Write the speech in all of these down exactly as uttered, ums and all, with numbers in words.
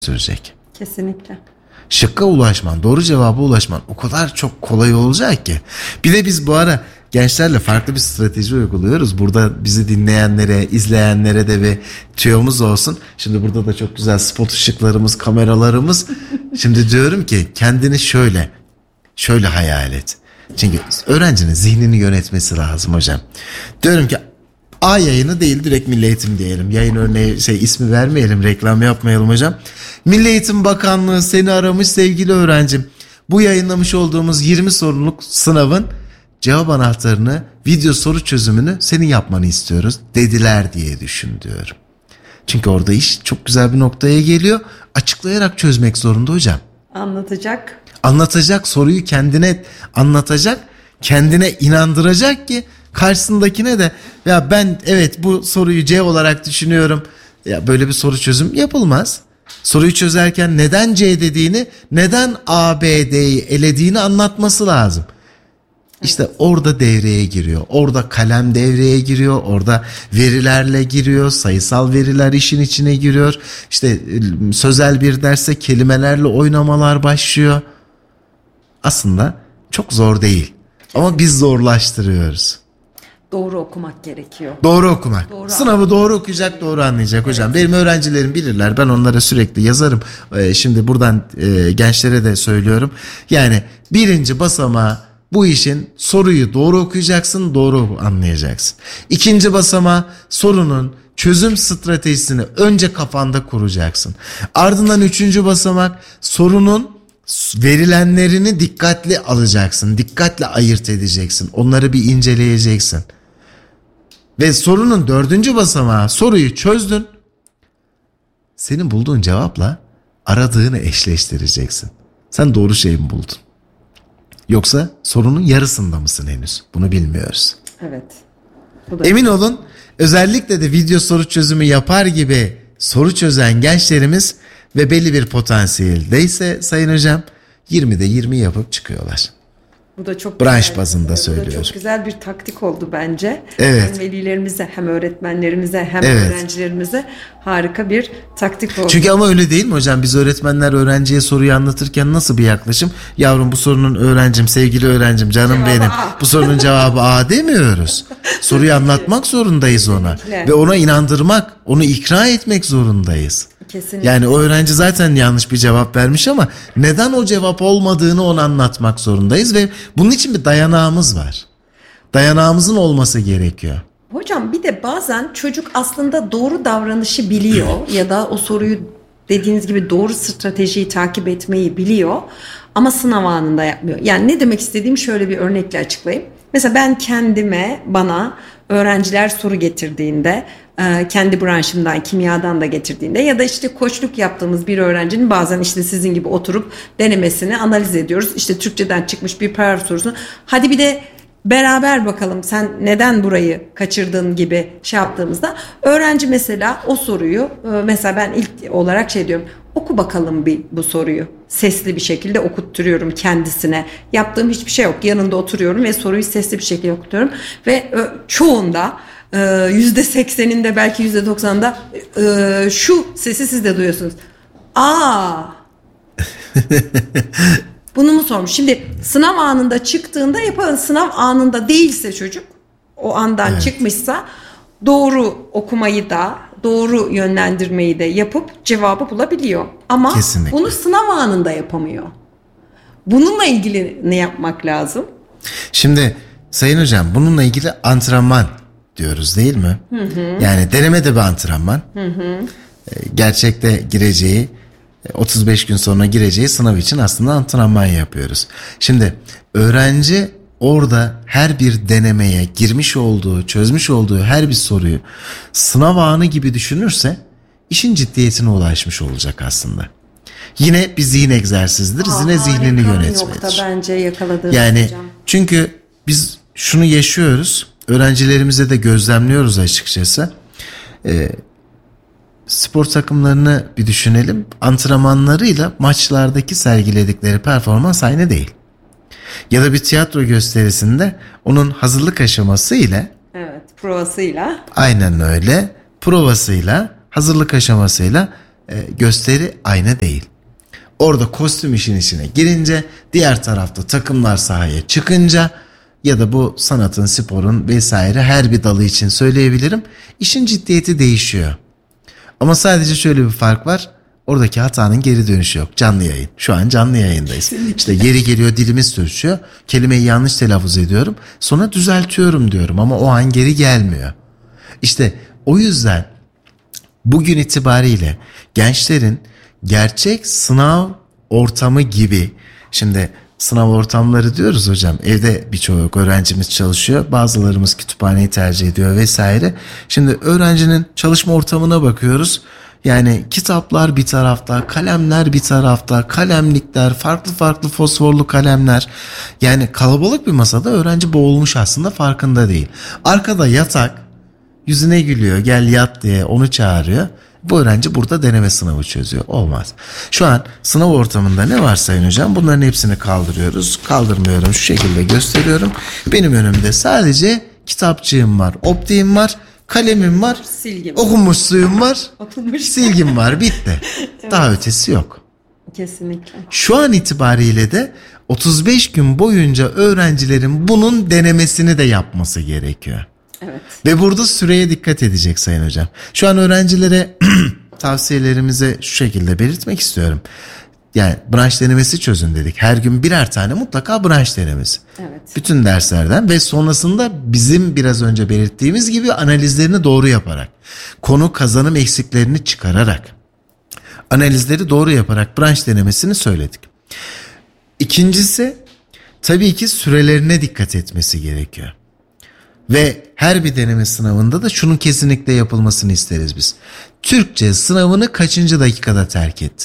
sürecek. Kesinlikle. Şıkka ulaşman, doğru cevaba ulaşman o kadar çok kolay olacak ki. Bir de biz bu ara gençlerle farklı bir strateji uyguluyoruz. Burada bizi dinleyenlere, izleyenlere de bir tüyomuz olsun. Şimdi burada da çok güzel spot ışıklarımız, kameralarımız. Şimdi diyorum ki kendini şöyle, şöyle hayal et. Çünkü öğrencinin zihnini yönetmesi lazım hocam. Diyorum ki A yayını değil, direkt Milli Eğitim diyelim. Yayın örneği şey ismi vermeyelim, reklam yapmayalım hocam. Milli Eğitim Bakanlığı seni aramış sevgili öğrencim. Bu yayınlamış olduğumuz yirmi soruluk sınavın cevap anahtarını, video soru çözümünü senin yapmanı istiyoruz dediler diye düşün diyorum. Çünkü orada iş çok güzel bir noktaya geliyor. Açıklayarak çözmek zorunda hocam. Anlatacak. Anlatacak, soruyu kendine anlatacak, kendine inandıracak ki karşısındakine de ya ben evet bu soruyu C olarak düşünüyorum. Ya böyle bir soru çözüm yapılmaz. Soruyu çözerken neden C dediğini, neden A, B, D'yi elediğini anlatması lazım. İşte evet. Orada devreye giriyor. Orada kalem devreye giriyor. Orada verilerle giriyor. Sayısal veriler işin içine giriyor. İşte sözel bir derse kelimelerle oynamalar başlıyor. Aslında çok zor değil. Ama biz zorlaştırıyoruz. Doğru okumak gerekiyor. Doğru okumak. Doğru Sınavı anlayacak. doğru okuyacak, doğru anlayacak hocam. Benim öğrencilerim bilirler. Ben onlara sürekli yazarım. Ee, şimdi buradan e, gençlere de söylüyorum. Yani birinci basamağı bu işin soruyu doğru okuyacaksın, doğru anlayacaksın. İkinci basamağı sorunun çözüm stratejisini önce kafanda kuracaksın. Ardından üçüncü basamak sorunun verilenlerini dikkatli alacaksın. Dikkatle ayırt edeceksin. Onları bir inceleyeceksin. Ve sorunun dördüncü basamağı soruyu çözdün. Senin bulduğun cevapla aradığını eşleştireceksin. Sen doğru şeyi mi buldun? Yoksa sorunun yarısında mısın henüz? Bunu bilmiyoruz. Evet. Emin olun özellikle de video soru çözümü yapar gibi soru çözen gençlerimiz ve belli bir potansiyeldeyse sayın hocam yirmide yirmi yapıp çıkıyorlar. Bu da çok branş güzel, bazında söylüyorum. Bu da çok güzel bir taktik oldu bence. Evet. Hem velilerimize hem öğretmenlerimize hem evet. öğrencilerimize harika bir taktik oldu. Çünkü ama öyle değil mi hocam? Biz öğretmenler öğrenciye soruyu anlatırken nasıl bir yaklaşım? Yavrum bu sorunun öğrencim, sevgili öğrencim, canım cevabı benim. A. Bu sorunun cevabı A demiyoruz. Soruyu anlatmak zorundayız ona. Kesinlikle. Ve ona inandırmak, onu ikna etmek zorundayız. Kesinlikle. Yani o öğrenci zaten yanlış bir cevap vermiş ama neden o cevap olmadığını ona anlatmak zorundayız ve bunun için bir dayanağımız var. Dayanağımızın olması gerekiyor. Hocam bir de bazen çocuk aslında doğru davranışı biliyor ya da o soruyu dediğiniz gibi doğru stratejiyi takip etmeyi biliyor ama sınav anında yapmıyor. Yani ne demek istediğim şöyle bir örnekle açıklayayım. Mesela ben kendime, bana öğrenciler soru getirdiğinde, kendi branşımdan, kimyadan da getirdiğinde ya da işte koçluk yaptığımız bir öğrencinin bazen işte sizin gibi oturup denemesini analiz ediyoruz. İşte Türkçeden çıkmış bir paragraf sorusunu. Hadi bir de beraber bakalım sen neden burayı kaçırdın gibi şey yaptığımızda öğrenci mesela o soruyu mesela ben ilk olarak şey diyorum. Oku bakalım bir bu soruyu. Sesli bir şekilde okutturuyorum kendisine. Yaptığım hiçbir şey yok. Yanında oturuyorum ve soruyu sesli bir şekilde okutuyorum. Ve çoğunda yüzde sekseninde belki yüzde doksanında şu sesi siz de duyuyorsunuz. Aa. Bunu mu sormuş? Şimdi sınav anında çıktığında yapalım. Sınav anında değilse çocuk o andan evet. çıkmışsa doğru okumayı da doğru yönlendirmeyi de yapıp cevabı bulabiliyor. Ama kesinlikle. Bunu sınav anında yapamıyor. Bununla ilgili ne yapmak lazım? Şimdi sayın hocam bununla ilgili antrenman diyoruz değil mi? Hı hı. Yani deneme de bir antrenman. Hı hı. Gerçekte gireceği otuz beş gün sonra gireceği sınav için aslında antrenman yapıyoruz. Şimdi öğrenci orada her bir denemeye girmiş olduğu, çözmüş olduğu her bir soruyu sınav anı gibi düşünürse işin ciddiyetine ulaşmış olacak aslında. Yine bir zihin egzersizidir. Aa, Yine zihnini yönetmelidir. Nokta bence yakaladığınız yani hocam. Çünkü biz şunu yaşıyoruz. Öğrencilerimize de gözlemliyoruz açıkçası. Ee, spor takımlarını bir düşünelim. Antrenmanlarıyla maçlardaki sergiledikleri performans aynı değil. Ya da bir tiyatro gösterisinde onun hazırlık aşaması ile evet, provasıyla aynen öyle. Provasıyla, hazırlık aşamasıyla e, gösteri aynı değil. Orada kostüm işin içine girince, diğer tarafta takımlar sahaya çıkınca ya da bu sanatın, sporun vesaire her bir dalı için söyleyebilirim, İşin ciddiyeti değişiyor. Ama sadece şöyle bir fark var. Oradaki hatanın geri dönüşü yok. Canlı yayın. Şu an canlı yayındayız. İşte yeri geliyor dilimiz sürçüyor. Kelimeyi yanlış telaffuz ediyorum. Sonra düzeltiyorum diyorum ama o an geri gelmiyor. İşte o yüzden bugün itibariyle gençlerin gerçek sınav ortamı gibi, şimdi sınav ortamları diyoruz hocam, evde birçok öğrencimiz çalışıyor, bazılarımız kütüphaneyi tercih ediyor vesaire. Şimdi öğrencinin çalışma ortamına bakıyoruz. Yani kitaplar bir tarafta, kalemler bir tarafta, kalemlikler, farklı farklı fosforlu kalemler. Yani kalabalık bir masada öğrenci boğulmuş, aslında farkında değil. Arkada yatak, yüzüne gülüyor, gel yat diye onu çağırıyor. Bu öğrenci burada deneme sınavı çözüyor. Olmaz. Şu an sınav ortamında ne var sayın hocam? Bunların hepsini kaldırıyoruz. Kaldırmıyorum, şu şekilde gösteriyorum. Benim önümde sadece kitapçığım var, optiğim var, kalemim var, silgim, okunmuş suyum var, okunmuş silgim var, bitti. Evet. Daha ötesi yok. Kesinlikle. Şu an itibariyle de otuz beş gün boyunca öğrencilerin bunun denemesini de yapması gerekiyor. Evet. Ve burada süreye dikkat edecek sayın hocam. Şu an öğrencilere tavsiyelerimizi şu şekilde belirtmek istiyorum. Yani branş denemesi çözün dedik. Her gün birer tane mutlaka branş denemesi. Evet. Bütün derslerden ve sonrasında bizim biraz önce belirttiğimiz gibi analizlerini doğru yaparak, konu kazanım eksiklerini çıkararak, analizleri doğru yaparak branş denemesini söyledik. İkincisi, tabii ki sürelerine dikkat etmesi gerekiyor. Ve her bir deneme sınavında da şunun kesinlikle yapılmasını isteriz biz. Türkçe sınavını kaçıncı dakikada terk ettin?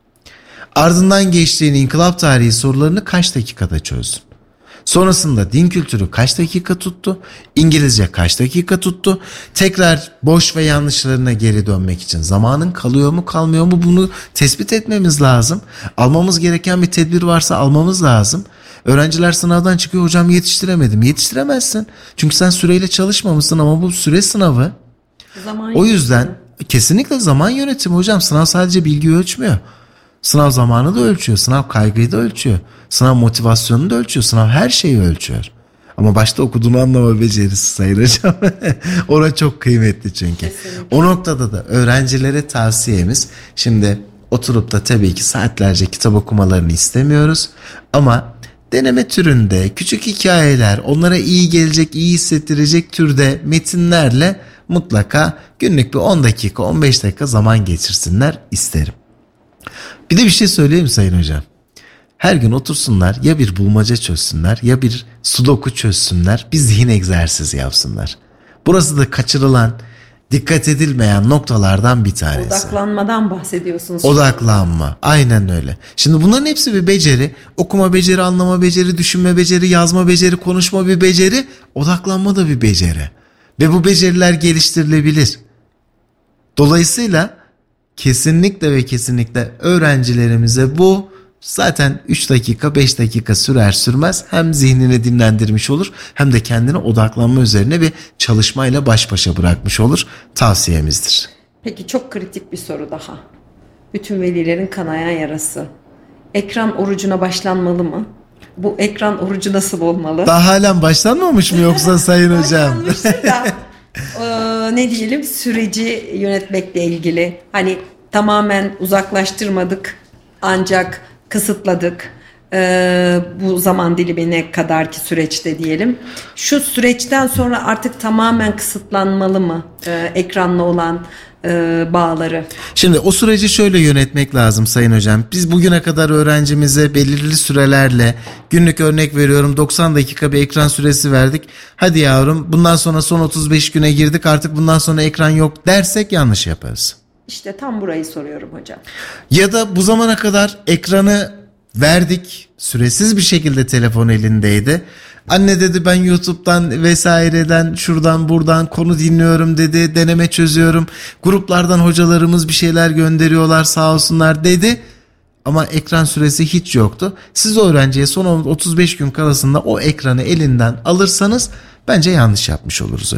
Ardından geçtiğin inkılap tarihi sorularını kaç dakikada çözdün? Sonrasında din kültürü kaç dakika tuttu? İngilizce kaç dakika tuttu? Tekrar boş ve yanlışlarına geri dönmek için zamanın kalıyor mu kalmıyor mu, bunu tespit etmemiz lazım. Almamız gereken bir tedbir varsa almamız lazım. Öğrenciler sınavdan çıkıyor, hocam yetiştiremedim. Yetiştiremezsin. Çünkü sen süreyle çalışmamışsın ama bu süre sınavı. Zaman o yüzden yönetimi. Kesinlikle zaman yönetimi hocam. Sınav sadece bilgiyi ölçmüyor. Sınav zamanı da ölçüyor. Sınav kaygıyı da ölçüyor. Sınav motivasyonunu da ölçüyor. Sınav her şeyi ölçüyor. Ama başta okuduğunu anlama becerisi sayın hocam. Orası çok kıymetli çünkü. Kesinlikle. O noktada da öğrencilere tavsiyemiz, şimdi oturup da tabii ki saatlerce kitap okumalarını istemiyoruz. Ama deneme türünde küçük hikayeler, onlara iyi gelecek, iyi hissettirecek türde metinlerle mutlaka günlük bir on dakika, on beş dakika zaman geçirsinler isterim. Bir de bir şey söyleyeyim sayın hocam. Her gün otursunlar, ya bir bulmaca çözsünler, ya bir sudoku çözsünler, bir zihin egzersizi yapsınlar. Burası da kaçırılan, dikkat edilmeyen noktalardan bir tanesi. Odaklanmadan bahsediyorsunuz. Odaklanma. Aynen öyle. Şimdi bunların hepsi bir beceri. Okuma beceri, anlama beceri, düşünme beceri, yazma beceri, konuşma bir beceri. Odaklanma da bir beceri. Ve bu beceriler geliştirilebilir. Dolayısıyla kesinlikle ve kesinlikle öğrencilerimize bu zaten üç dakika beş dakika sürer sürmez hem zihnini dinlendirmiş olur hem de kendine odaklanma üzerine bir çalışmayla baş başa bırakmış olur, tavsiyemizdir. Peki çok kritik bir soru daha. Bütün velilerin kanayan yarası. Ekran orucuna başlanmalı mı? Bu ekran orucu nasıl olmalı? Daha halen başlanmamış mı yoksa sayın hocam? Başlanmıştır da ee, ne diyelim, süreci yönetmekle ilgili. Hani tamamen uzaklaştırmadık ancak kısıtladık. Ee, bu zaman dilimine kadarki süreçte diyelim. Şu süreçten sonra artık tamamen kısıtlanmalı mı ee, ekranla olan e, bağları? Şimdi o süreci şöyle yönetmek lazım sayın hocam. Biz bugüne kadar öğrencimize belirli sürelerle, günlük örnek veriyorum doksan dakika bir ekran süresi verdik. Hadi yavrum bundan sonra son otuz beş güne girdik, artık bundan sonra ekran yok dersek yanlış yaparız. İşte tam burayı soruyorum hocam. Ya da bu zamana kadar ekranı verdik, süresiz bir şekilde telefon elindeydi. Anne dedi ben YouTube'dan vesaireden şuradan buradan konu dinliyorum dedi, deneme çözüyorum. Gruplardan hocalarımız bir şeyler gönderiyorlar sağ olsunlar dedi. Ama ekran süresi hiç yoktu. Siz o öğrenciye son otuz beş gün kalasında o ekranı elinden alırsanız bence yanlış yapmış oluruz hocam.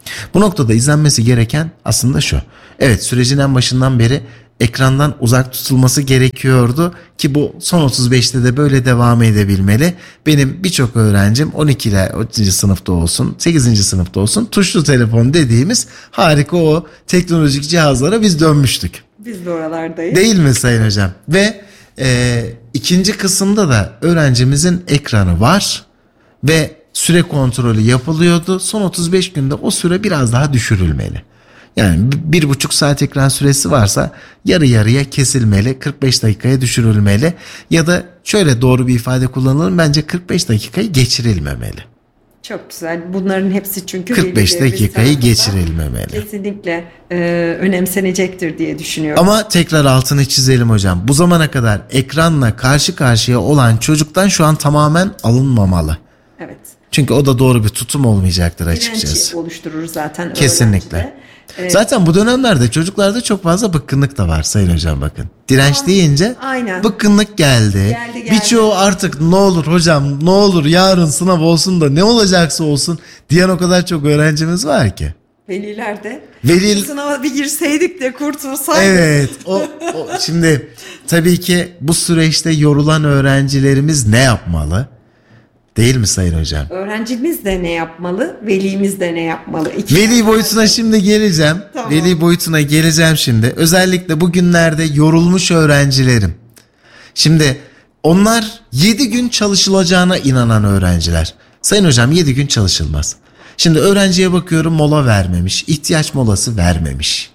Bu noktada izlenmesi gereken aslında şu. Evet, sürecin en başından beri ekrandan uzak tutulması gerekiyordu ki bu son otuz beşte de böyle devam edebilmeli. Benim birçok öğrencim on iki ile onuncu sınıfta olsun, sekizinci sınıfta olsun tuşlu telefon dediğimiz harika o teknolojik cihazlara biz dönmüştük. Biz de oralardayız. Değil mi Sayın Hocam? Ve e, ikinci kısımda da öğrencimizin ekranı var ve süre kontrolü yapılıyordu. Son otuz beş günde o süre biraz daha düşürülmeli. Yani bir buçuk saat ekran süresi varsa yarı yarıya kesilmeli, kırk beş dakikaya düşürülmeli ya da şöyle doğru bir ifade kullanalım, bence kırk beş dakikayı geçirilmemeli. Çok güzel. Bunların hepsi çünkü kırk beş dakikayı geçirilmemeli. Kesinlikle e, önemsenecektir diye düşünüyorum. Ama tekrar altını çizelim hocam. Bu zamana kadar ekranla karşı karşıya olan çocuktan şu an tamamen alınmamalı. Evet. Çünkü o da doğru bir tutum olmayacaktır açıkçası. Direnç oluşturur zaten. Kesinlikle. Evet. Zaten bu dönemlerde çocuklarda çok fazla bıkkınlık da var Sayın Hocam, bakın. Direnç Aa, deyince aynen. bıkkınlık geldi. Geldi, geldi. Birçoğu artık ne olur hocam, ne olur yarın sınav olsun da ne olacaksa olsun diyen o kadar çok öğrencimiz var ki. Veliler de. Veli... Sınava bir girseydik de kurtulsaydık. Evet. O, o şimdi tabii ki bu süreçte yorulan öğrencilerimiz ne yapmalı? Değil mi Sayın Hocam? Öğrencimiz de ne yapmalı, velimiz de ne yapmalı? İki Veli boyutuna şimdi geleceğim. Tamam. Veli boyutuna geleceğim şimdi. Özellikle bugünlerde yorulmuş öğrencilerim. Şimdi onlar yedi gün çalışılacağına inanan öğrenciler. Sayın Hocam, yedi gün çalışılmaz. Şimdi öğrenciye bakıyorum, mola vermemiş, ihtiyaç molası vermemiş.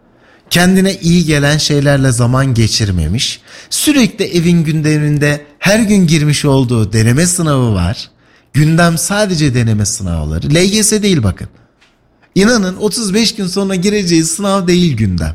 Kendine iyi gelen şeylerle zaman geçirmemiş. Sürekli evin gündeminde her gün girmiş olduğu deneme sınavı var. Gündem sadece deneme sınavları. L G S değil bakın. İnanın otuz beş gün sonra gireceği sınav değil gündem.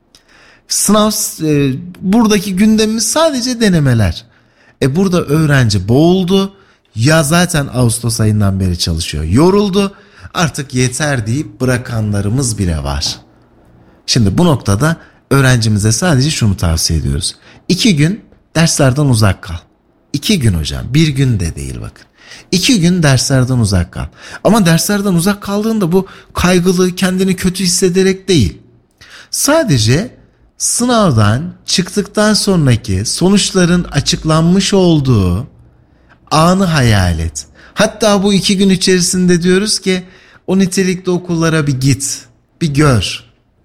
Sınav e, buradaki gündemimiz sadece denemeler. E burada öğrenci boğuldu. Ya zaten Ağustos ayından beri çalışıyor. Yoruldu. Artık yeter deyip bırakanlarımız bile var. Şimdi bu noktada öğrencimize sadece şunu tavsiye ediyoruz. İki gün derslerden uzak kal. İki gün hocam, bir gün de değil bakın. İki gün derslerden uzak kal. Ama derslerden uzak kaldığında bu kaygılı, kendini kötü hissederek değil. Sadece sınavdan çıktıktan sonraki sonuçların açıklanmış olduğu anı hayal et. Hatta bu iki gün içerisinde diyoruz ki o nitelikli okullara bir git, bir gör.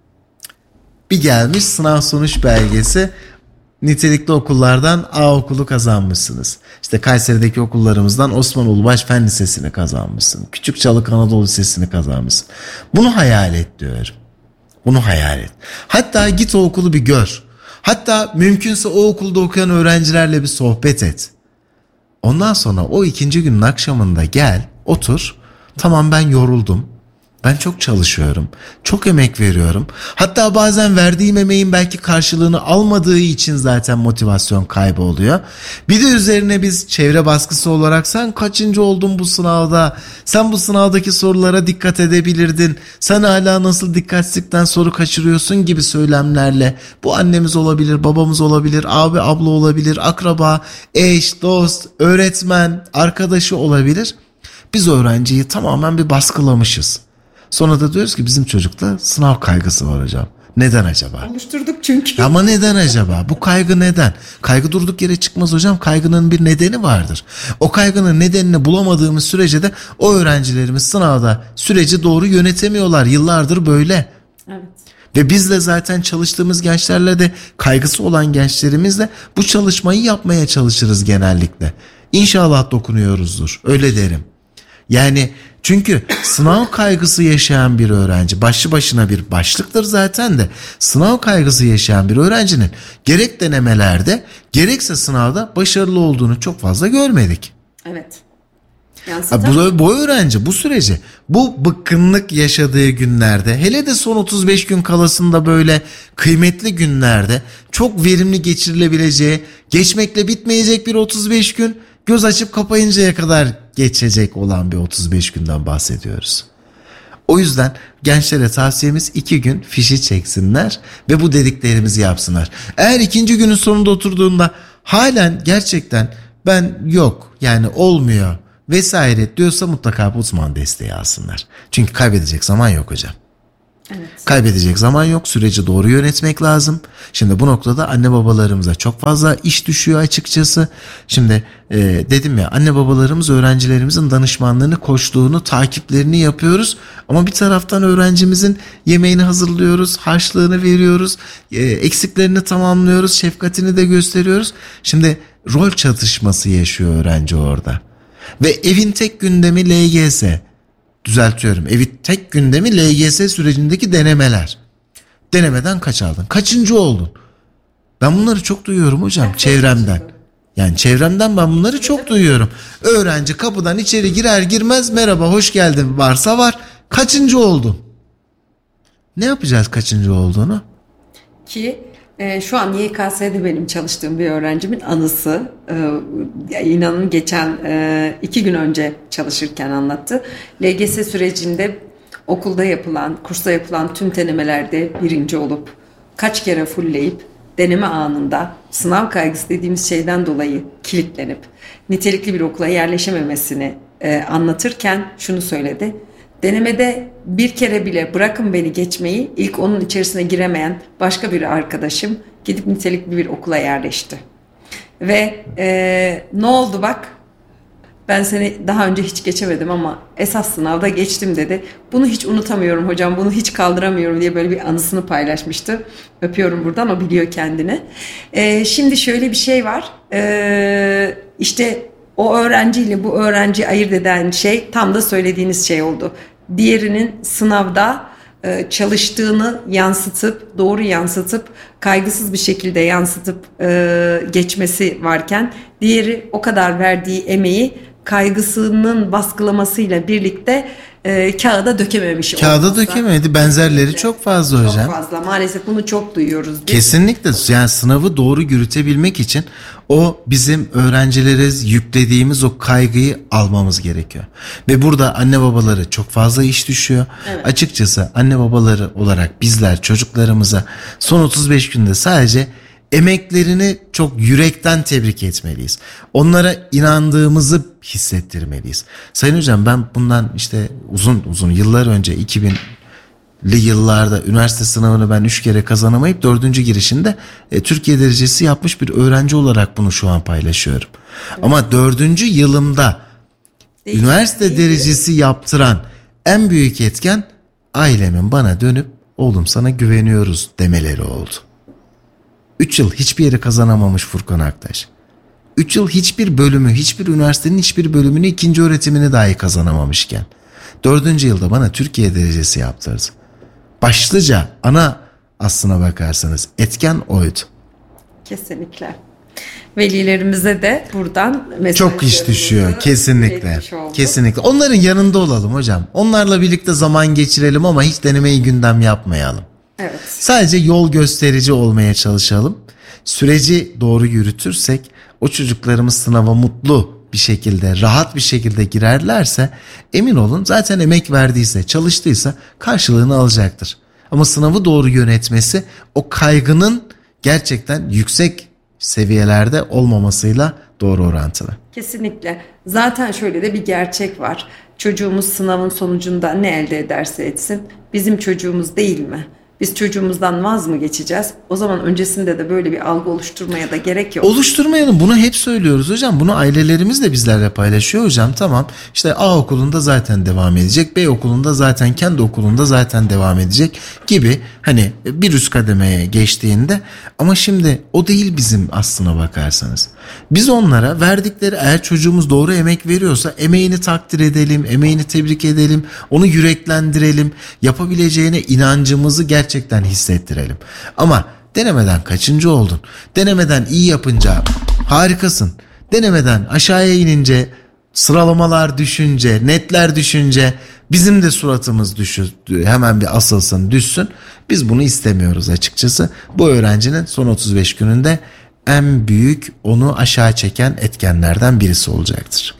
Bir gelmiş sınav sonuç belgesi, nitelikli okullardan A okulu kazanmışsınız. İşte Kayseri'deki okullarımızdan Osman Ulubaş Fen Lisesi'ni kazanmışsın. Küçükçalık Anadolu Lisesi'ni kazanmışsın. Bunu hayal et diyorum. Bunu hayal et. Hatta git o okulu bir gör. Hatta mümkünse o okulda okuyan öğrencilerle bir sohbet et. Ondan sonra o ikinci günün akşamında gel, otur. Tamam, ben yoruldum. Ben çok çalışıyorum. Çok emek veriyorum. Hatta bazen verdiğim emeğin belki karşılığını almadığı için zaten motivasyon kaybı oluyor. Bir de üzerine biz çevre baskısı olarak sen kaçıncı oldun bu sınavda? Sen bu sınavdaki sorulara dikkat edebilirdin. Sen hala nasıl dikkatsizlikten soru kaçırıyorsun gibi söylemlerle, bu annemiz olabilir, babamız olabilir, abi abla olabilir, akraba, eş, dost, öğretmen, arkadaşı olabilir. Biz öğrenciyi tamamen bir baskılamışız. Sonra da diyoruz ki bizim çocukta sınav kaygısı var hocam. Neden acaba? Oluşturduk çünkü. Ama neden acaba? Bu kaygı neden? Kaygı durduk yere çıkmaz hocam. Kaygının bir nedeni vardır. O kaygının nedenini bulamadığımız sürece de o öğrencilerimiz sınavda süreci doğru yönetemiyorlar. Yıllardır böyle. Evet. Ve biz de zaten çalıştığımız gençlerle de, kaygısı olan gençlerimizle bu çalışmayı yapmaya çalışırız genellikle. İnşallah dokunuyoruzdur. Öyle derim. Yani çünkü sınav kaygısı yaşayan bir öğrenci başlı başına bir başlıktır zaten de, sınav kaygısı yaşayan bir öğrencinin gerek denemelerde gerekse sınavda başarılı olduğunu çok fazla görmedik. Evet. Bu, bu öğrenci bu süreci, bu bıkkınlık yaşadığı günlerde, hele de son otuz beş gün kalasında böyle kıymetli günlerde çok verimli geçirilebileceği, geçmekle bitmeyecek bir otuz beş gün, göz açıp kapayıncaya kadar geçecek olan bir otuz beş günden bahsediyoruz. O yüzden gençlere tavsiyemiz iki gün fişi çeksinler ve bu dediklerimizi yapsınlar. Eğer ikinci günün sonunda oturduğunda halen gerçekten ben yok yani olmuyor, vesaire diyorsa mutlaka bu uzman desteği alsınlar. Çünkü kaybedecek zaman yok hocam. Evet. Kaybedecek zaman yok. Süreci doğru yönetmek lazım. Şimdi bu noktada anne babalarımıza çok fazla iş düşüyor açıkçası. Şimdi e, dedim ya, anne babalarımız öğrencilerimizin danışmanlığını, koçluğunu, takiplerini yapıyoruz. Ama bir taraftan öğrencimizin yemeğini hazırlıyoruz, harçlığını veriyoruz, e, eksiklerini tamamlıyoruz, şefkatini de gösteriyoruz. Şimdi rol çatışması yaşıyor öğrenci orada. Ve evin tek gündemi L G S. Düzeltiyorum. Evin tek gündemi L G S sürecindeki denemeler. Denemeden kaç aldın? Kaçıncı oldun? Ben bunları çok duyuyorum hocam çevremden. Yani çevremden ben bunları çok duyuyorum. Öğrenci kapıdan içeri girer girmez merhaba hoş geldin varsa var. Kaçıncı oldun? Ne yapacağız kaçıncı olduğunu? Ki e, şu an Y K S'de benim çalıştığım bir öğrencimin anısı. E, inanın geçen e, iki gün önce çalışırken anlattı. L G S sürecinde okulda yapılan, kursta yapılan tüm denemelerde birinci olup kaç kere fullleyip deneme anında sınav kaygısı dediğimiz şeyden dolayı kilitlenip nitelikli bir okula yerleşememesini e, anlatırken şunu söyledi. Denemede bir kere bile bırakın beni geçmeyi, ilk onun içerisine giremeyen başka bir arkadaşım gidip nitelikli bir okula yerleşti. Ve e, ne oldu bak, ben seni daha önce hiç geçemedim ama esas sınavda geçtim dedi. Bunu hiç unutamıyorum hocam, bunu hiç kaldıramıyorum diye böyle bir anısını paylaşmıştı. Öpüyorum buradan, o biliyor kendini. E, şimdi şöyle bir şey var, e, işte o öğrenciyle bu öğrenci ayırt eden şey tam da söylediğiniz şey oldu. Diğerinin sınavda e, çalıştığını yansıtıp, doğru yansıtıp, kaygısız bir şekilde yansıtıp e, geçmesi varken diğeri o kadar verdiği emeği kaygısının baskılamasıyla birlikte e, kağıda dökememiş. Kağıda olmazsa. dökemedi. Benzerleri evet. çok fazla çok hocam. Çok fazla. Maalesef bunu çok duyuyoruz. Biz. Kesinlikle. Yani sınavı doğru yürütebilmek için o bizim öğrencilere yüklediğimiz o kaygıyı almamız gerekiyor. Ve burada anne babaları çok fazla iş düşüyor. Evet. Açıkçası anne babaları olarak bizler çocuklarımıza son otuz beş günde sadece emeklerini çok yürekten tebrik etmeliyiz. Onlara inandığımızı hissettirmeliyiz. Sayın hocam, ben bundan işte uzun uzun yıllar önce iki binli yıllarda üniversite sınavını ben üç kere kazanamayıp dördüncü girişinde e, Türkiye derecesi yapmış bir öğrenci olarak bunu şu an paylaşıyorum. Evet. Ama dördüncü yılımda değil, üniversite değil. derecesi yaptıran en büyük etken ailemin bana dönüp oğlum sana güveniyoruz demeleri oldu. üç yıl hiçbir yeri kazanamamış Furkan Aktaş. üç yıl hiçbir bölümü, hiçbir üniversitenin hiçbir bölümünü, ikinci öğretimini dahi kazanamamışken dördüncü yılda bana Türkiye derecesi yaptırdı. Başlıca ana aslına bakarsanız etken oydu. Kesinlikle. Velilerimize de buradan mesaj çok iş düşüyor kesinlikle. Kesinlikle. Onların yanında olalım hocam. Onlarla birlikte zaman geçirelim ama hiç denemeyi gündem yapmayalım. Evet. Sadece yol gösterici olmaya çalışalım. Süreci doğru yürütürsek o çocuklarımız sınava mutlu bir şekilde, rahat bir şekilde girerlerse emin olun zaten emek verdiyse, çalıştıysa karşılığını alacaktır. Ama sınavı doğru yönetmesi o kaygının gerçekten yüksek seviyelerde olmamasıyla doğru orantılı. Kesinlikle. Zaten şöyle de bir gerçek var. Çocuğumuz sınavın sonucunda ne elde ederse etsin bizim çocuğumuz değil mi? Biz çocuğumuzdan vaz mı geçeceğiz? O zaman öncesinde de böyle bir algı oluşturmaya da gerek yok. Oluşturmayalım. Bunu hep söylüyoruz hocam. Bunu ailelerimiz de bizlerle paylaşıyor hocam. Tamam işte A okulunda zaten devam edecek. B okulunda zaten, kendi okulunda zaten devam edecek gibi, hani bir üst kademeye geçtiğinde. Ama şimdi o değil bizim aslına bakarsanız. Biz onlara verdikleri, eğer çocuğumuz doğru emek veriyorsa emeğini takdir edelim, emeğini tebrik edelim, onu yüreklendirelim, yapabileceğine inancımızı gerçekten hissettirelim. Ama denemeden kaçıncı oldun? Denemeden iyi yapınca harikasın. Denemeden aşağıya inince, sıralamalar düşünce, netler düşünce bizim de suratımız düşür, hemen bir asılsın, düşsün. Biz bunu istemiyoruz açıkçası. Bu öğrencinin son otuz beş gününde en büyük onu aşağı çeken etkenlerden birisi olacaktır.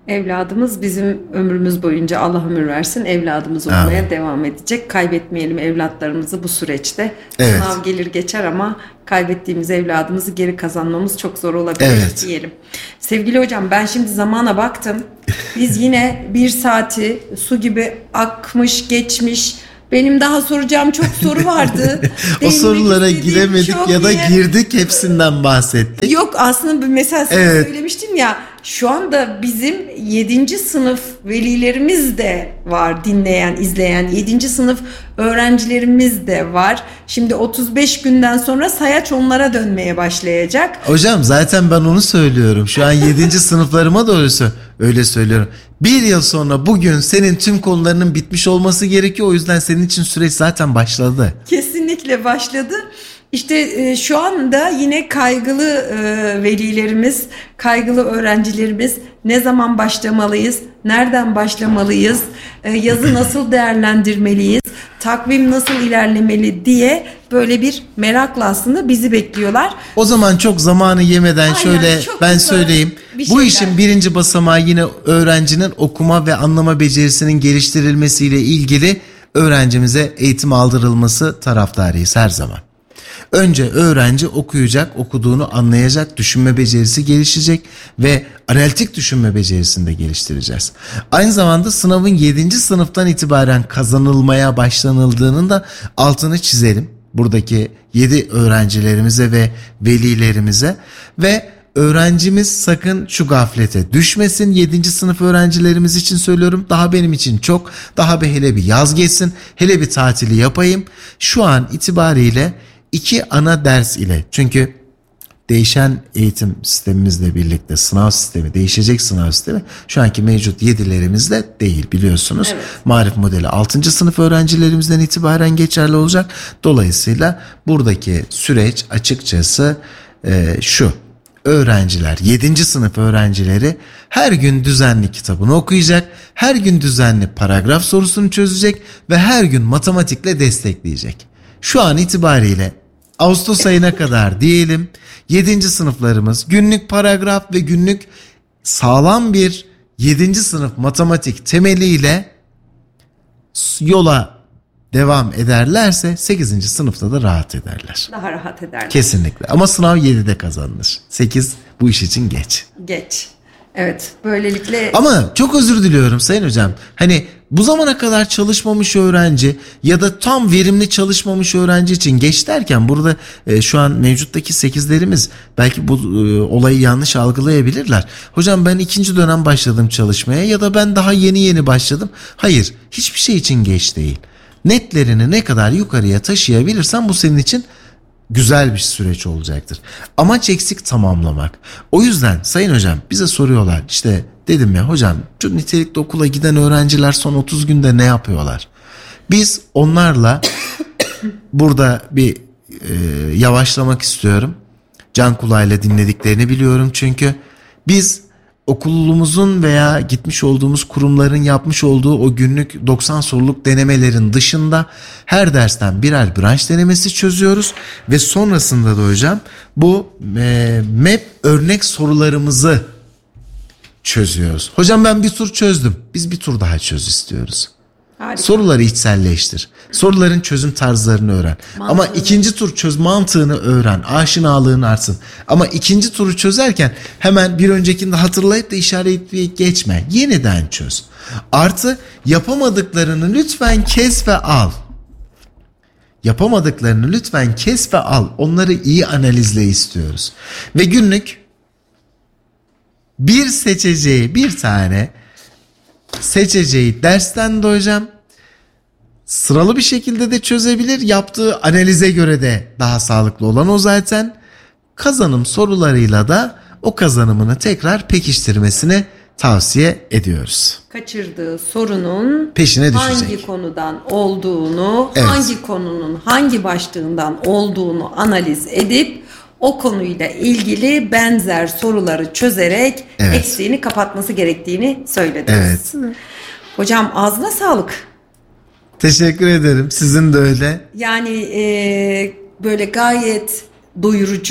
Evladımız bizim ömrümüz boyunca, Allah ömür versin, evladımız olmaya Amin. devam edecek. Kaybetmeyelim evlatlarımızı bu süreçte. Evet. Sınav gelir geçer ama kaybettiğimiz evladımızı geri kazanmamız çok zor olabilir Evet. diyelim. Sevgili hocam, ben şimdi zamana baktım. Biz yine bir saati su gibi akmış geçmiş. Benim daha soracağım çok soru vardı. O Değinmek sorulara istediğim giremedik çok ya da yer- girdik, hepsinden bahsettik. Yok, aslında bir mesela sana Evet. söylemiştim ya, şu anda bizim yedinci sınıf velilerimiz de var dinleyen, izleyen. yedinci sınıf öğrencilerimiz de var. Şimdi otuz beş günden sonra sayaç onlara dönmeye başlayacak. Hocam zaten ben onu söylüyorum. Şu an yedinci sınıflarıma da öyle, sö- öyle söylüyorum. Bir yıl sonra bugün senin tüm konularının bitmiş olması gerekiyor. O yüzden senin için süreç zaten başladı. Kesinlikle başladı. İşte e, şu anda yine kaygılı e, velilerimiz, kaygılı öğrencilerimiz, ne zaman başlamalıyız, nereden başlamalıyız, e, yazı nasıl değerlendirmeliyiz, takvim nasıl ilerlemeli diye böyle bir merakla aslında bizi bekliyorlar. O zaman çok zamanı yemeden Aynen, şöyle çok ben kısa söyleyeyim. bir Bu şeyler. işin birinci basamağı yine öğrencinin okuma ve anlama becerisinin geliştirilmesiyle ilgili öğrencimize eğitim aldırılması taraftarıyız her zaman. Önce öğrenci okuyacak, okuduğunu anlayacak, düşünme becerisi gelişecek ve analitik düşünme becerisini de geliştireceğiz. Aynı zamanda sınavın yedinci sınıftan itibaren kazanılmaya başlanıldığının da altını çizelim. Buradaki yedi öğrencilerimize ve velilerimize ve öğrencimiz sakın şu gaflete düşmesin. yedinci sınıf öğrencilerimiz için söylüyorum. Daha benim için çok, daha bir hele bir yaz geçsin, hele bir tatili yapayım. Şu an itibariyle iki ana ders ile, çünkü değişen eğitim sistemimizle birlikte sınav sistemi, değişecek sınav sistemi şu anki mevcut yedilerimizle değil, biliyorsunuz. Evet. Marif modeli altıncı sınıf öğrencilerimizden itibaren geçerli olacak. Dolayısıyla buradaki süreç açıkçası e, şu. Öğrenciler, yedinci sınıf öğrencileri her gün düzenli kitabını okuyacak, her gün düzenli paragraf sorusunu çözecek ve her gün matematikle destekleyecek. Şu an itibariyle Ağustos ayına kadar diyelim yedinci sınıflarımız günlük paragraf ve günlük sağlam bir yedinci sınıf matematik temeliyle yola devam ederlerse sekizinci sınıfta da rahat ederler. Daha rahat ederler. Kesinlikle. Ama sınav yedide kazanılır. sekiz bu iş için geç. Geç. Evet, böylelikle... Ama çok özür diliyorum Sayın Hocam. Hani bu zamana kadar çalışmamış öğrenci ya da tam verimli çalışmamış öğrenci için geç derken burada e, şu an mevcuttaki sekizlerimiz belki bu e, olayı yanlış algılayabilirler. Hocam ben ikinci dönem başladım çalışmaya ya da ben daha yeni yeni başladım. Hayır, hiçbir şey için geç değil. Netlerini ne kadar yukarıya taşıyabilirsen bu senin için güzel bir süreç olacaktır. Amaç eksik tamamlamak. O yüzden Sayın Hocam bize soruyorlar, işte dedim ya hocam şu nitelikli okula giden öğrenciler son otuz günde ne yapıyorlar? Biz onlarla burada bir e, yavaşlamak istiyorum. Can kulağıyla dinlediklerini biliyorum çünkü biz okulumuzun veya gitmiş olduğumuz kurumların yapmış olduğu o günlük doksan soruluk denemelerin dışında her dersten birer branş denemesi çözüyoruz ve sonrasında da hocam bu e, M E P örnek sorularımızı çözüyoruz. Hocam ben bir tur çözdüm. Biz bir tur daha çöz istiyoruz. Harika. Soruları içselleştir. Soruların çözüm tarzlarını öğren. Mantığını. Ama ikinci tur çöz, mantığını öğren. Aşinalığın artsın. Ama ikinci turu çözerken hemen bir öncekini de hatırlayıp da işaretleyip geçme. Yeniden çöz. Artı yapamadıklarını lütfen kes ve al. Yapamadıklarını lütfen kes ve al. Onları iyi analizle istiyoruz. Ve günlük bir seçeceği bir tane seçeceği dersten de hocam sıralı bir şekilde de çözebilir. Yaptığı analize göre de daha sağlıklı olan o zaten. Kazanım sorularıyla da o kazanımını tekrar pekiştirmesini tavsiye ediyoruz. Kaçırdığı sorunun Peşine düşecek. hangi konudan olduğunu, Evet. hangi konunun hangi başlığından olduğunu analiz edip o konuyla ilgili benzer soruları çözerek Evet. eksiğini kapatması gerektiğini söylediniz. Evet. Hocam ağzına sağlık. Teşekkür ederim. Sizin de öyle. Yani e, böyle gayet doyurucu,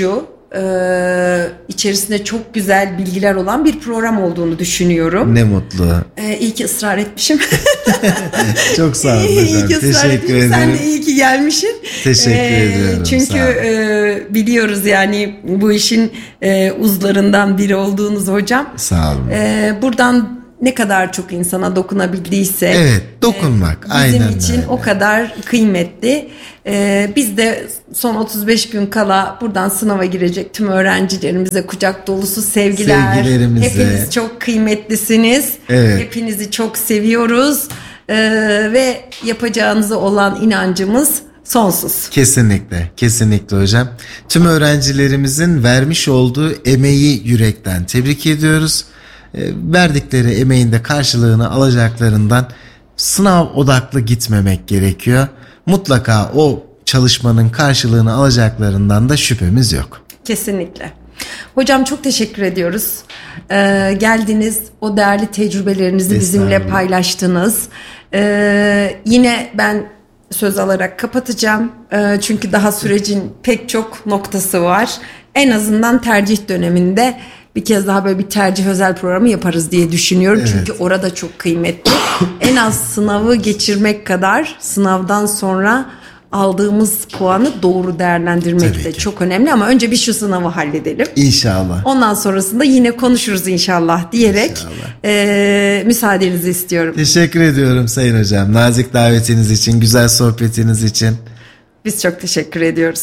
Ee, içerisinde çok güzel bilgiler olan bir program olduğunu düşünüyorum. Ne mutlu. Ee, iyi ki ısrar etmişim. Çok sağ olun İyi hocam. ki ısrar Teşekkür etmişim. ederim. Sen de iyi ki gelmişsin. Teşekkür Ee, ediyorum. Çünkü e, biliyoruz yani bu işin e, uzlarından biri olduğunuz hocam. Sağ olun. Ee, buradan ne kadar çok insana dokunabildiyse evet, dokunmak. e, bizim aynen için öyle. o kadar kıymetli. Ee, biz de son otuz beş gün kala buradan sınava girecek tüm öğrencilerimize kucak dolusu sevgiler. Sevgilerimize. Hepiniz çok kıymetlisiniz. Evet. Hepinizi çok seviyoruz. Ee, ve yapacağınıza olan inancımız sonsuz. Kesinlikle, kesinlikle hocam. Tüm öğrencilerimizin vermiş olduğu emeği yürekten tebrik ediyoruz. E, verdikleri emeğin de karşılığını alacaklarından sınav odaklı gitmemek gerekiyor. Mutlaka o çalışmanın karşılığını alacaklarından da şüphemiz yok. Kesinlikle. Hocam çok teşekkür ediyoruz. Ee, geldiniz, o değerli tecrübelerinizi bizimle paylaştınız. Ee, yine ben söz alarak kapatacağım. Ee, çünkü daha sürecin pek çok noktası var. En azından tercih döneminde bir kez daha böyle bir tercih özel programı yaparız diye düşünüyorum. Evet. Çünkü orada çok kıymetli. En az sınavı geçirmek kadar sınavdan sonra aldığımız puanı doğru değerlendirmek de çok önemli. Ama önce bir şu sınavı halledelim. İnşallah. Ondan sonrasında yine konuşuruz inşallah diyerek e, müsaadenizi istiyorum. Teşekkür ediyorum Sayın Hocam. Nazik davetiniz için, güzel sohbetiniz için. Biz çok teşekkür ediyoruz.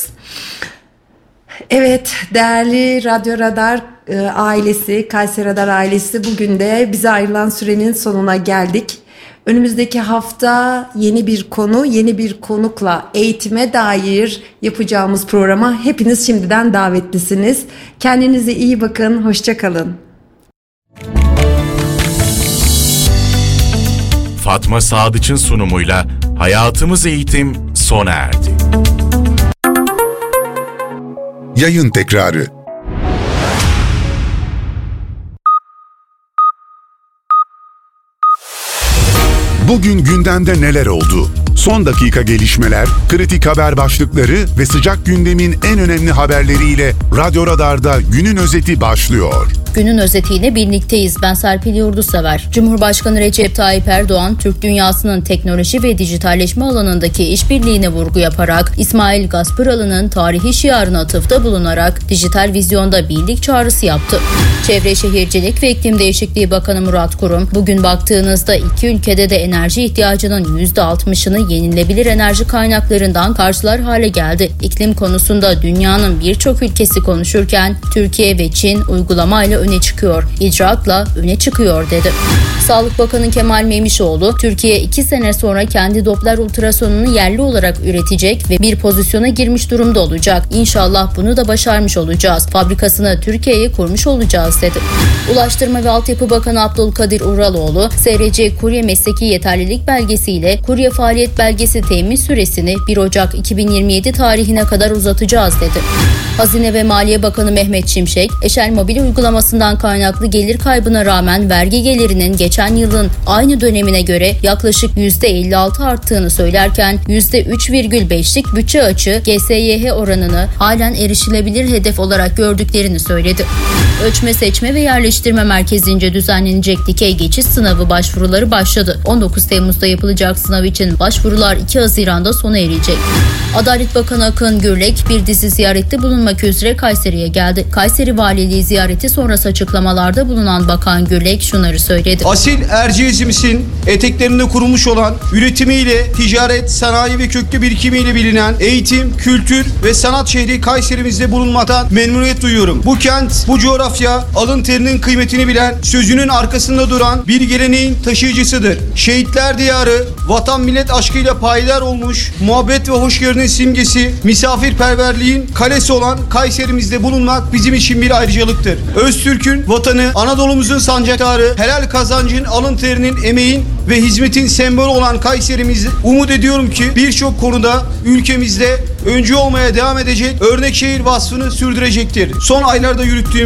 Evet, değerli Radyo Radar e, ailesi, Kayseri Radar ailesi, bugün de bize ayrılan sürenin sonuna geldik. Önümüzdeki hafta yeni bir konu, yeni bir konukla eğitime dair yapacağımız programa hepiniz şimdiden davetlisiniz. Kendinize iyi bakın, hoşça kalın. Fatma Sadıç'ın sunumuyla Hayatımız Eğitim sona erdi. Yayın tekrarı. Bugün gündemde neler oldu? Son dakika gelişmeler, kritik haber başlıkları ve sıcak gündemin en önemli haberleriyle Radyo Radar'da günün özeti başlıyor. Günün özetiyle birlikteyiz. Ben Serpil Yurdusever. Cumhurbaşkanı Recep Tayyip Erdoğan, Türk dünyasının teknoloji ve dijitalleşme alanındaki işbirliğine vurgu yaparak İsmail Gaspıralı'nın tarihi şiarına atıfta bulunarak dijital vizyonda birlik çağrısı yaptı. Çevre Şehircilik ve İklim Değişikliği Bakanı Murat Kurum, bugün baktığınızda iki ülkede de enerji ihtiyacının yüzde altmışını yenilebilir enerji kaynaklarından karşılar hale geldi. İklim konusunda dünyanın birçok ülkesi konuşurken Türkiye ve Çin uygulamayla öne çıkıyor, icraatla öne çıkıyor dedi. Sağlık Bakanı Kemal Memişoğlu, Türkiye iki sene sonra kendi Doppler ultrasonunu yerli olarak üretecek ve bir pozisyona girmiş durumda olacak. İnşallah bunu da başarmış olacağız. Fabrikasını Türkiye'ye kurmuş olacağız dedi. Ulaştırma ve Altyapı Bakanı Abdülkadir Uraloğlu, S R C kurye mesleki yeterlilik belgesiyle kurye faaliyet belgesi temin süresini bir Ocak iki bin yirmi yedi tarihine kadar uzatacağız dedi. Hazine ve Maliye Bakanı Mehmet Şimşek, Eşel Mobil uygulamasından kaynaklı gelir kaybına rağmen vergi gelirinin geçen yılın aynı dönemine göre yaklaşık yüzde elli altı arttığını söylerken yüzde üç virgül beşlik bütçe açığı G S Y H oranını halen erişilebilir hedef olarak gördüklerini söyledi. Ölçme, Seçme ve Yerleştirme Merkezi'nce düzenlenecek dikey geçiş sınavı başvuruları başladı. on dokuz Temmuz'da yapılacak sınav için başvurular iki Haziran'da sona erecek. Adalet Bakanı Akın Gürlek bir dizi ziyarette bulunmak üzere Kayseri'ye geldi. Kayseri Valiliği ziyareti sonrası açıklamalarda bulunan Bakan Gürlek şunları söyledi. Asil Erciyes'imizin eteklerinde kurulmuş olan üretimiyle, ticaret, sanayi ve köklü birikimiyle bilinen eğitim, kültür ve sanat şehri Kayserimizde bulunmaktan memnuniyet duyuyorum. Bu kent, bu coğrafya alın terinin kıymetini bilen, sözünün arkasında duran bir geleneğin taşıyıcısıdır. Şehitler diyarı, vatan millet aşkıyla payidar olmuş, muhabbet ve hoşgörünün simgesi, misafirperverliğin kalesi olan Kayserimizde bulunmak bizim için bir ayrıcalıktır. Öztürk'ün vatanı, Anadolu'muzun sancaktarı, helal kazancın, alın terinin, emeğin ve hizmetin sembolü olan Kayserimiz, umut ediyorum ki birçok konuda ülkemizde öncü olmaya devam edecek, örnek şehir vasfını sürdürecektir. Son aylarda yürüttüğümüz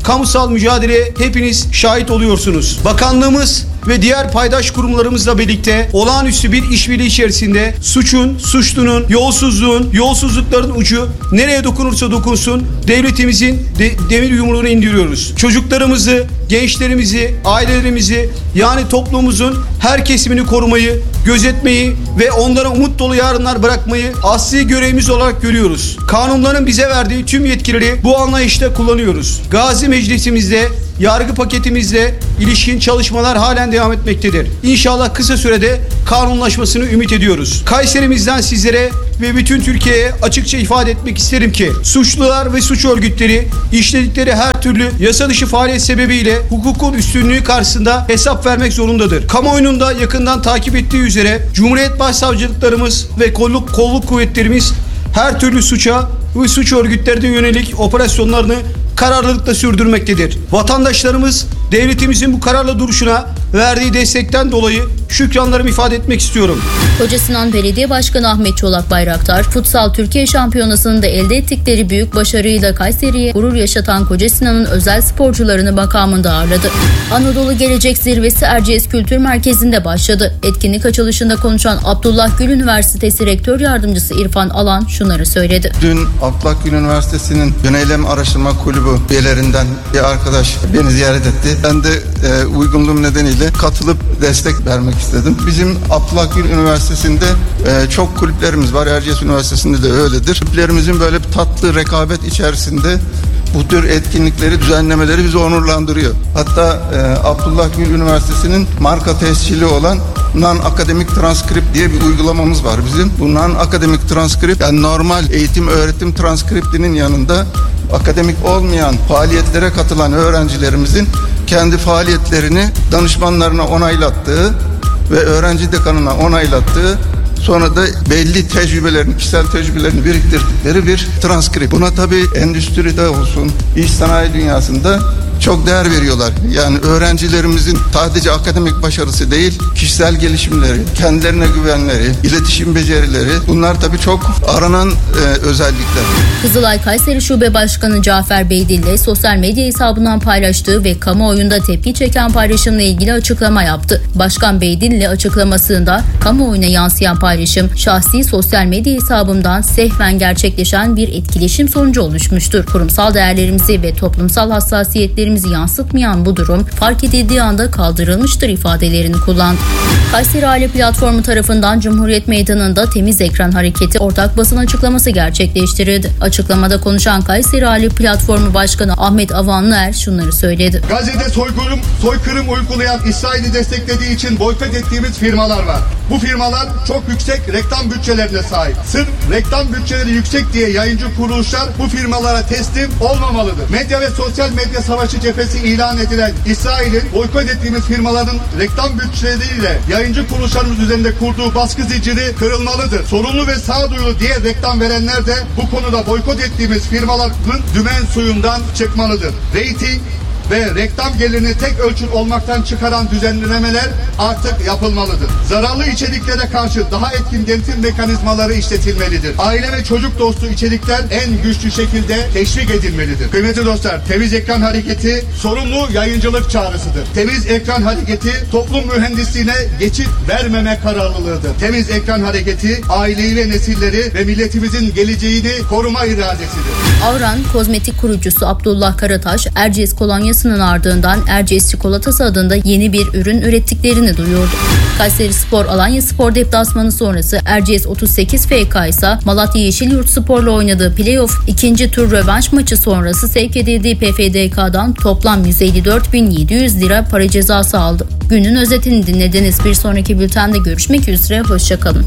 kamusal mücadeleye hepiniz şahit oluyorsunuz. Bakanlığımız ve diğer paydaş kurumlarımızla birlikte olağanüstü bir işbirliği içerisinde suçun, suçlunun, yolsuzluğun, yolsuzlukların ucu nereye dokunursa dokunsun devletimizin de, demir yumruğunu indiriyoruz. Çocuklarımızı, gençlerimizi, ailelerimizi yani toplumumuzun her kesimini korumayı, gözetmeyi ve onlara umut dolu yarınlar bırakmayı asli görevimiz olarak görüyoruz. Kanunların bize verdiği tüm yetkileri bu anlayışla kullanıyoruz. Gazi Meclisimizde, yargı paketimizle ilişkin çalışmalar halen devam etmektedir. İnşallah kısa sürede kanunlaşmasını ümit ediyoruz. Kayserimizden sizlere ve bütün Türkiye'ye açıkça ifade etmek isterim ki suçlular ve suç örgütleri işledikleri her türlü yasa dışı faaliyet sebebiyle hukukun üstünlüğü karşısında hesap vermek zorundadır. Kamuoyunun da yakından takip ettiği üzere Cumhuriyet Başsavcılıklarımız ve kolluk, kolluk kuvvetlerimiz her türlü suça ve suç örgütlerine yönelik operasyonlarını kararlılıkla sürdürmektedir. Vatandaşlarımız devletimizin bu kararlı duruşuna verdiği destekten dolayı şükranlarımı ifade etmek istiyorum. Kocasinan Belediye Başkanı Ahmet Çolak Bayraktar, Futsal Türkiye Şampiyonası'nda elde ettikleri büyük başarıyla Kayseri'ye gurur yaşatan Kocasinan'ın özel sporcularını makamında ağırladı. Anadolu Gelecek Zirvesi Erciyes Kültür Merkezi'nde başladı. Etkinlik açılışında konuşan Abdullah Gül Üniversitesi Rektör Yardımcısı İrfan Alan şunları söyledi. Dün Abdullah Gül Üniversitesi'nin Yöneylem Araştırma Kulübü üyelerinden bir arkadaş beni ziyaret etti. Ben de e, uygunluğum nedeniyle katılıp destek vermek istedim. Bizim Abdullah Gül Üniversitesi'nde e, çok kulüplerimiz var. Erciyes Üniversitesi'nde de öyledir. Kulüplerimizin böyle bir tatlı rekabet içerisinde bu tür etkinlikleri, düzenlemeleri bizi onurlandırıyor. Hatta e, Abdullah Gül Üniversitesi'nin marka tescili olan non-akademik transkript diye bir uygulamamız var bizim. Bu non-akademik transkript yani normal eğitim öğretim transkriptinin yanında akademik olmayan faaliyetlere katılan öğrencilerimizin kendi faaliyetlerini danışmanlarına onaylattığı ve öğrenci dekanına onaylattığı, sonra da belli tecrübelerini, kişisel tecrübelerini biriktirdikleri bir transkript. Buna tabii endüstride olsun, iş sanayi dünyasında çok değer veriyorlar. Yani öğrencilerimizin sadece akademik başarısı değil, kişisel gelişimleri, kendilerine güvenleri, iletişim becerileri, bunlar tabii çok aranan e, özellikler. Kızılay Kayseri Şube Başkanı Cafer Beydilli sosyal medya hesabından paylaştığı ve kamuoyunda tepki çeken paylaşımla ilgili açıklama yaptı. Başkan Beydilli açıklamasında kamuoyuna yansıyan paylaşım şahsi sosyal medya hesabımdan sehven gerçekleşen bir etkileşim sonucu oluşmuştur. Kurumsal değerlerimizi ve toplumsal hassasiyetlerimizi yansıtmayan bu durum fark edildiği anda kaldırılmıştır ifadelerini kullandı. Kayseri Aile Platformu tarafından Cumhuriyet Meydanı'nda Temiz Ekran Hareketi ortak basın açıklaması gerçekleştirildi. Açıklamada konuşan Kayseri Aile Platformu Başkanı Ahmet Avanlıer şunları söyledi. Gazze'de soykırım, soykırım uygulayan İsrail'i desteklediği için boykot ettiğimiz firmalar var. Bu firmalar çok yüksek reklam bütçelerine sahip. Sırf reklam bütçeleri yüksek diye yayıncı kuruluşlar bu firmalara teslim olmamalıdır. Medya ve sosyal medya savaşı cephesi ilan edilen İsrail'in boykot ettiğimiz firmaların reklam bütçeleriyle yayıncı kuruluşlarımız üzerinde kurduğu baskı zinciri kırılmalıdır. Sorumlu ve sağduyulu diye reklam verenler de bu konuda boykot ettiğimiz firmaların dümen suyundan çıkmalıdır. Rating ve reklam gelirini tek ölçüt olmaktan çıkaran düzenlemeler artık yapılmalıdır. Zararlı içeriklere karşı daha etkin denetim mekanizmaları işletilmelidir. Aile ve çocuk dostu içerikler en güçlü şekilde teşvik edilmelidir. Kıymetli dostlar, Temiz Ekran Hareketi sorumlu yayıncılık çağrısıdır. Temiz Ekran Hareketi toplum mühendisliğine geçit vermeme kararlılığıdır. Temiz Ekran Hareketi aileyi ve nesilleri ve milletimizin geleceğini koruma iradesidir. Avran Kozmetik kurucusu Abdullah Karataş, Erciyes kolonyasının ardından Erciyes çikolatası adında yeni bir ürün ürettiklerini duyurdu. Kayseri Spor Alanya Spor deplasmanı sonrası Erciyes otuz sekiz F K ise Malatya Yeşilyurt Spor'la oynadığı playoff ikinci tur rövanş maçı sonrası sevk edildiği P F D K'dan toplam yüz elli dört bin yedi yüz lira para cezası aldı. Günün özetini dinlediniz. Bir sonraki bültende görüşmek üzere. Hoşçakalın.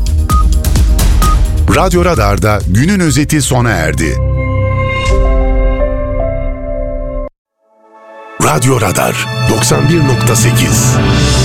Radyo Radar'da günün özeti sona erdi. Radyo Radar doksan bir nokta sekiz